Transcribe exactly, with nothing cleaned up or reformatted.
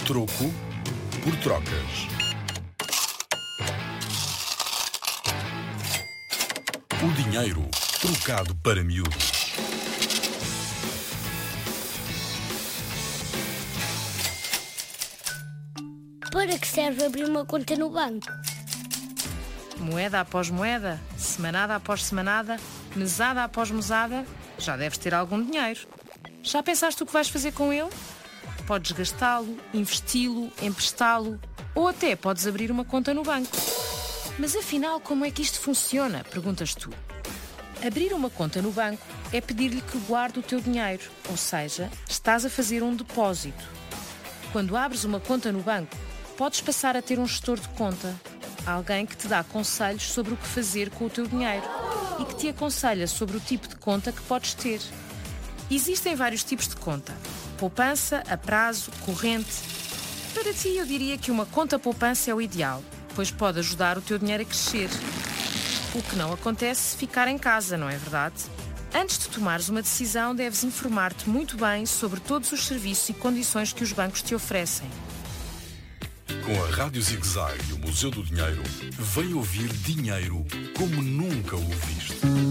Troco por trocas. O dinheiro trocado para miúdos. Para que serve abrir uma conta no banco? Moeda após moeda, semanada após semanada, mesada após mesada, já deves ter algum dinheiro. Já pensaste o que vais fazer com ele? Podes gastá-lo, investi-lo, emprestá-lo ou até podes abrir uma conta no banco. Mas afinal, como é que isto funciona? Perguntas tu. Abrir uma conta no banco é pedir-lhe que guarde o teu dinheiro, ou seja, estás a fazer um depósito. Quando abres uma conta no banco, podes passar a ter um gestor de conta, alguém que te dá conselhos sobre o que fazer com o teu dinheiro e que te aconselha sobre o tipo de conta que podes ter. Existem vários tipos de conta: poupança, a prazo, corrente. Para ti, eu diria que uma conta poupança é o ideal, pois pode ajudar o teu dinheiro a crescer. O que não acontece se ficar em casa, não é verdade? Antes de tomares uma decisão, deves informar-te muito bem sobre todos os serviços e condições que os bancos te oferecem. Com a Rádio Zig-Zag e o Museu do Dinheiro, vem ouvir dinheiro como nunca o ouviste.